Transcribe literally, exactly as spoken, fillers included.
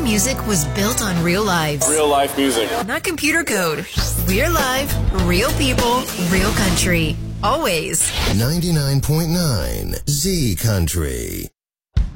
music was built on real lives. Real life music. Not computer code. We're live, real people, real country. Always. ninety-nine point nine Z Country.